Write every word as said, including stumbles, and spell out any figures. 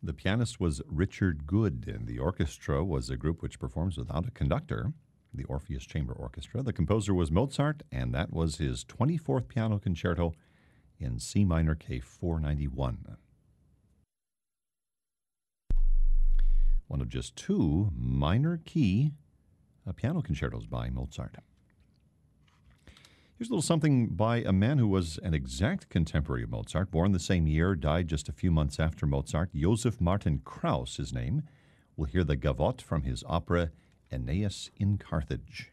The pianist was Richard Good, and the orchestra was a group which performs without a conductor, the Orpheus Chamber Orchestra. The composer was Mozart, and that was his twenty-fourth piano concerto in C minor K four ninety-one. One of just two minor key uh, piano concertos by Mozart. Here's a little something by a man who was an exact contemporary of Mozart, born the same year, died just a few months after Mozart. Joseph Martin Krauss, his name. We'll hear the gavotte from his opera Aeneas in Carthage.